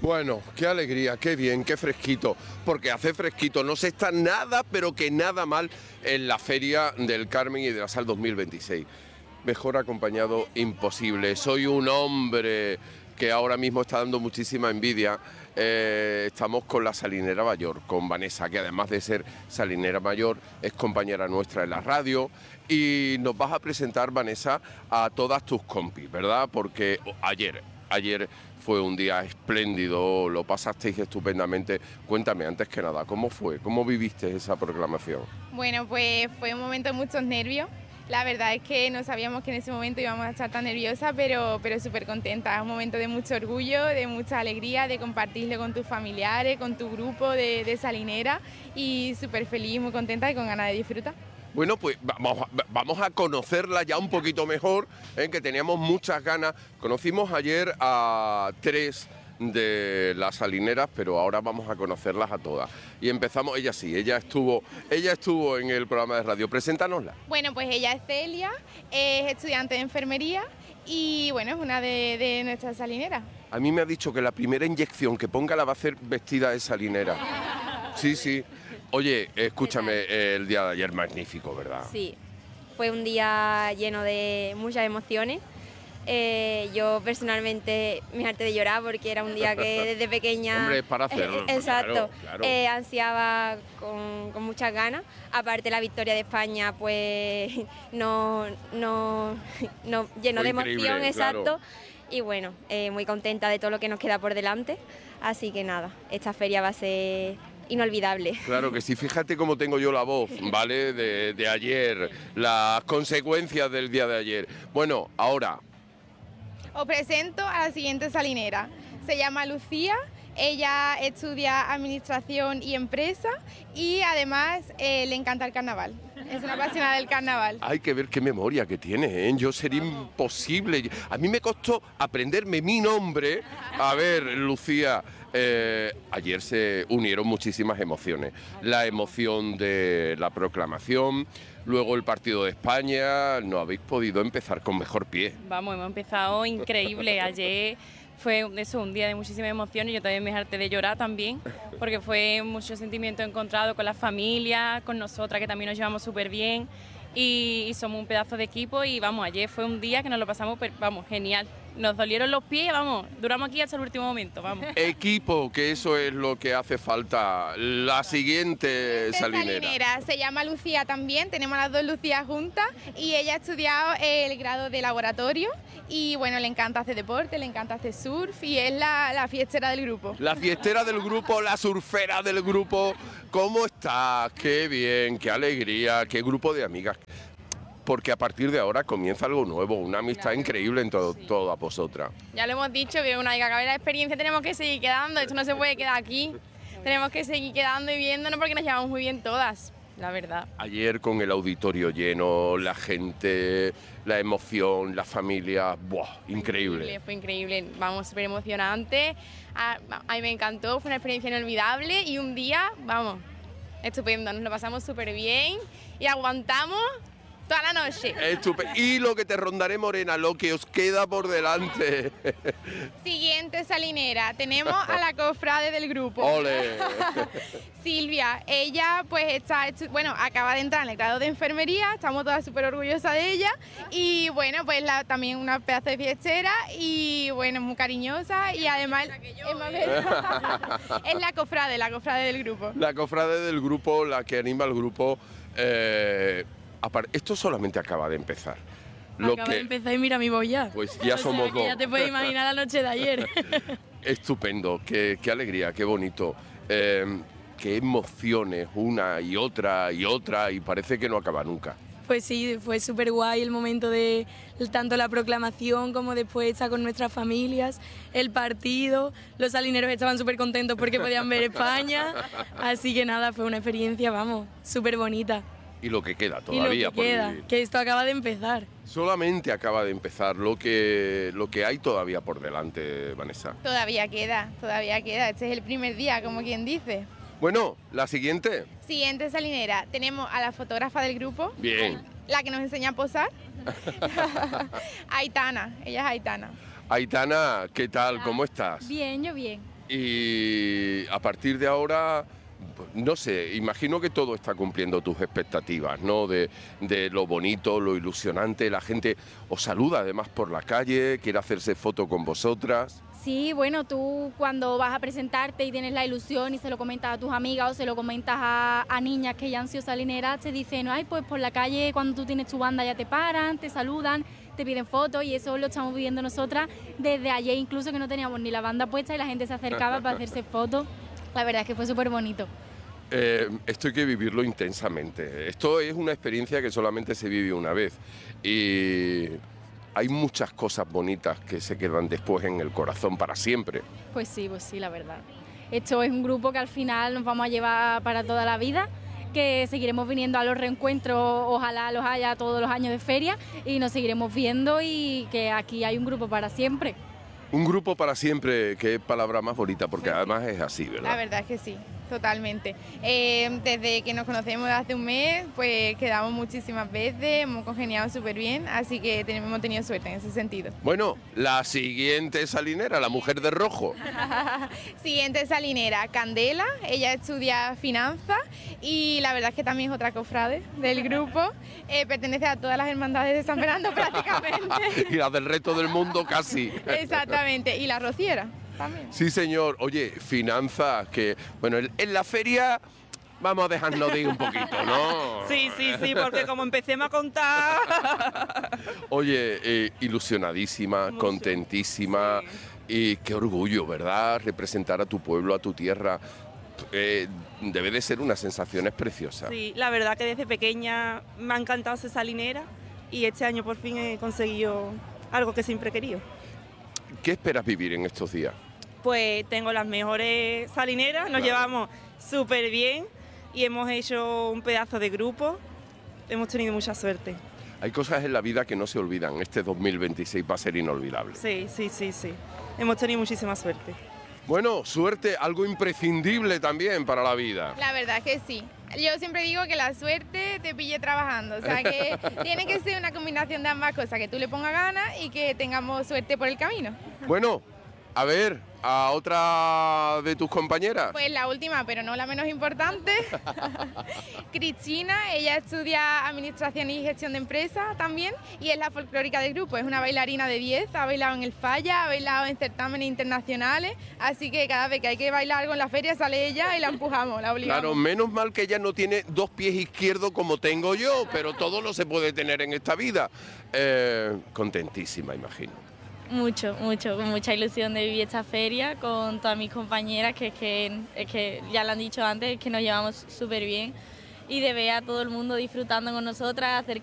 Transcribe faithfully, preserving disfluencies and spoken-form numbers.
Bueno, qué alegría, qué bien, qué fresquito, porque hace fresquito, no se está nada, pero que nada mal en la Feria del Carmen y de la Sal dos mil veintiséis. Mejor acompañado imposible. Soy un hombre que ahora mismo está dando muchísima envidia. Eh, estamos con la salinera mayor, con Vanessa, que además de ser salinera mayor, es compañera nuestra en la radio. Y nos vas a presentar, Vanessa, a todas tus compis, ¿verdad? Porque ayer, ayer fue un día espléndido, lo pasasteis estupendamente. Cuéntame, antes que nada, ¿cómo fue? ¿Cómo viviste esa proclamación? Bueno, pues fue un momento de muchos nervios. La verdad es que no sabíamos que en ese momento íbamos a estar tan nerviosas, pero, pero súper contenta. Es un momento de mucho orgullo, de mucha alegría, de compartirlo con tus familiares, con tu grupo de, de salinera, y súper feliz, muy contenta y con ganas de disfrutar. Bueno, pues vamos a, vamos a conocerla ya un poquito mejor, ¿eh? Que teníamos muchas ganas. Conocimos ayer a tres de las salineras, pero ahora vamos a conocerlas a todas. Y empezamos, ella sí, ella estuvo, ella estuvo en el programa de radio. Preséntanosla. Bueno, pues ella es Celia, es estudiante de enfermería y bueno, es una de, de nuestras salineras. A mí me ha dicho que la primera inyección que ponga la va a hacer vestida de salinera. Sí, sí. Oye, escúchame, el día de ayer magnífico, ¿verdad? Sí, fue un día lleno de muchas emociones. Eh, yo personalmente me harté de llorar porque era un día que desde pequeña... Hombre, es para hacerlo. Eh, exacto, claro, claro. Eh, ansiaba con, con muchas ganas. Aparte la victoria de España pues no, no, no llenó de emoción, exacto. Claro. Y bueno, eh, muy contenta de todo lo que nos queda por delante. Así que nada, esta feria va a ser inolvidable. Claro que sí, fíjate cómo tengo yo la voz, ¿vale? De, de ayer, las consecuencias del día de ayer. Bueno, ahora... Os presento a la siguiente salinera. Se llama Lucía, ella estudia Administración y Empresa y además eh, le encanta el carnaval. Es una apasionada del carnaval. Hay que ver qué memoria que tiene, ¿eh? Yo sería imposible. A mí me costó aprenderme mi nombre. A ver, Lucía, eh, ayer se unieron muchísimas emociones. La emoción de la proclamación, luego el partido de España. No habéis podido empezar con mejor pie. Vamos, hemos empezado increíble. Ayer fue eso, un día de muchísimas emociones. Yo también me harté de llorar también, porque fue mucho sentimiento encontrado con la familia, con nosotras, que también nos llevamos súper bien y, y somos un pedazo de equipo. Y vamos, ayer fue un día que nos lo pasamos, vamos, genial. Nos dolieron los pies, vamos, duramos aquí hasta el último momento, vamos. Equipo, que eso es lo que hace falta. La siguiente salinera. salinera se llama Lucía también, tenemos las dos Lucías juntas y ella ha estudiado el grado de laboratorio y bueno, le encanta hacer deporte, le encanta hacer surf y es la, la fiestera del grupo. La fiestera del grupo, la surfera del grupo. ¿Cómo estás? Qué bien, qué alegría, qué grupo de amigas. Porque a partir de ahora comienza algo nuevo, una amistad claro, increíble en todo, sí. todas vosotras. Ya lo hemos dicho, que una vez que acabe la experiencia tenemos que seguir quedando, esto no se puede quedar aquí, tenemos que seguir quedando y viéndonos porque nos llevamos muy bien todas, la verdad. Ayer con el auditorio lleno, la gente, la emoción, la familia, ¡buah! Increíble. Increíble, fue increíble, vamos, súper emocionante, a, a mí me encantó, fue una experiencia inolvidable y un día, vamos, estupendo, nos lo pasamos súper bien y aguantamos toda la noche. Estupendo. Y lo que te rondaré, Morena, lo que os queda por delante. Siguiente salinera, tenemos a la cofrade del grupo. ¡Ole! Silvia, ella pues está, bueno, acaba de entrar en el grado de enfermería, estamos todas súper orgullosas de ella y bueno, pues la, también una pedazo de fiestera y bueno, muy cariñosa y además es, más es la cofrade, la cofrade del grupo. La cofrade del grupo, la que anima al grupo. Eh, Esto solamente acaba de empezar. Lo acaba que, de empezar y mira mi voz ya. Pues ya o somos sea, dos. Ya te puedes imaginar la noche de ayer. Estupendo, qué, qué alegría, qué bonito. Eh, qué emociones, una y otra y otra, y parece que no acaba nunca. Pues sí, fue súper guay el momento de tanto la proclamación como después estar con nuestras familias, el partido, los salineros estaban súper contentos porque podían ver España, así que nada, fue una experiencia, vamos, súper bonita. Y lo que queda todavía y lo que por queda, vivir. Que esto acaba de empezar. Solamente acaba de empezar lo que, lo que hay todavía por delante, Vanessa. Todavía queda, todavía queda, este es el primer día, como quien dice. Bueno, la siguiente. Siguiente salinera, tenemos a la fotógrafa del grupo. Bien. La que nos enseña a posar. Aitana, ella es Aitana. Aitana, ¿qué tal? ¿Cómo estás? Bien, yo bien. Y a partir de ahora, no sé, imagino que todo está cumpliendo tus expectativas, ¿no? De, de lo bonito, lo ilusionante, la gente os saluda además por la calle, quiere hacerse foto con vosotras. Sí, bueno, tú cuando vas a presentarte y tienes la ilusión y se lo comentas a tus amigas o se lo comentas a, a niñas que ya han sido salineras, te dicen, ay, pues por la calle cuando tú tienes tu banda ya te paran, te saludan, te piden fotos, y eso lo estamos viviendo nosotras desde ayer, incluso que no teníamos ni la banda puesta y la gente se acercaba para hacerse fotos. La verdad es que fue súper bonito. Eh, esto hay que vivirlo intensamente. Esto es una experiencia que solamente se vive una vez y hay muchas cosas bonitas que se quedan después en el corazón para siempre. Pues sí, pues sí, la verdad. Esto es un grupo que al final nos vamos a llevar para toda la vida, que seguiremos viniendo a los reencuentros, ojalá los haya todos los años de feria, y nos seguiremos viendo, y que aquí hay un grupo para siempre. Un grupo para siempre, qué palabra más bonita, porque además es así, ¿verdad? La verdad es que sí, totalmente. Eh, desde que nos conocemos hace un mes, pues quedamos muchísimas veces, hemos congeniado súper bien, así que tenemos, hemos tenido suerte en ese sentido. Bueno, la siguiente salinera, la mujer de rojo. Siguiente salinera, Candela, ella estudia finanzas y la verdad es que también es otra cofrade del grupo, eh, pertenece a todas las hermandades de San Fernando prácticamente. Y las del resto del mundo casi. Exactamente, y la rociera también. Sí, señor. Oye, finanzas, que, bueno, en, en la feria vamos a dejarnos de ir un poquito, ¿no? Sí, sí, sí, porque como empecemos a contar... Oye, eh, ilusionadísima, Mucho. contentísima, Sí. Y qué orgullo, ¿verdad? Representar a tu pueblo, a tu tierra, eh, debe de ser unas sensaciones preciosas. Sí, la verdad que desde pequeña me ha encantado ser salinera y este año por fin he conseguido algo que siempre he querido. ¿Qué esperas vivir en estos días? Pues tengo las mejores salineras, nos Claro. llevamos súper bien y hemos hecho un pedazo de grupo, hemos tenido mucha suerte. Hay cosas en la vida que no se olvidan. Este dos mil veintiséis va a ser inolvidable. Sí, sí, sí, sí, hemos tenido muchísima suerte. Bueno, suerte, algo imprescindible también para la vida. La verdad es que sí. Yo siempre digo que la suerte te pille trabajando, o sea que tiene que ser una combinación de ambas cosas, que tú le pongas ganas y que tengamos suerte por el camino. Bueno, a ver, a otra de tus compañeras. Pues la última, pero no la menos importante, Cristina, ella estudia Administración y Gestión de Empresas también y es la folclórica del grupo, es una bailarina de diez, ha bailado en el Falla, ha bailado en certámenes internacionales, así que cada vez que hay que bailar algo en la feria sale ella y la empujamos, la obligamos. Claro, menos mal que ella no tiene dos pies izquierdos como tengo yo, pero todo no se puede tener en esta vida. Eh, contentísima, imagino. Mucho, mucho, con mucha ilusión de vivir esta feria con todas mis compañeras, que es que, es que ya lo han dicho antes, es que nos llevamos súper bien, y de ver a todo el mundo disfrutando con nosotras, hacer